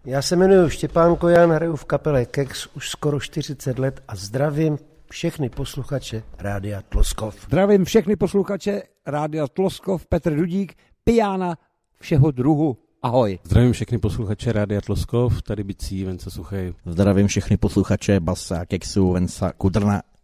Já se jmenuji Štěpán Kojan, hraju v kapele Kex už skoro 40 let a zdravím všechny posluchače Rádia Tloskov. Zdravím všechny posluchače Rádia Tloskov, Petr Dudík, pijána všeho druhu. Ahoj. Zdravím všechny posluchače Rádia Tloskov, tady Bicí, Venca Suchej. Zdravím všechny posluchače Basa, Kexu, Venca Kudrna.